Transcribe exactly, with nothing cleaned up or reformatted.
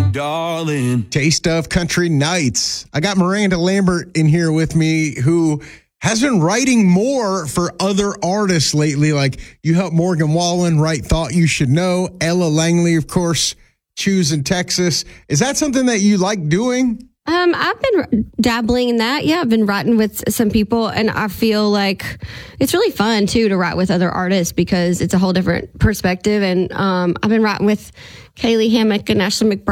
darling. Taste of Country Nights. I got Miranda Lambert in here with me, who has been writing more for other artists lately. Like, you helped Morgan Wallen write Thought You Should Know. Ella Langley, of course, Choose in Texas. Is that something that you like doing? Um, I've been dabbling in that. Yeah, I've been writing with some people, and I feel like it's really fun too to write with other artists because it's a whole different perspective. And um, I've been writing with Kaylee Hammock and Ashley McBride.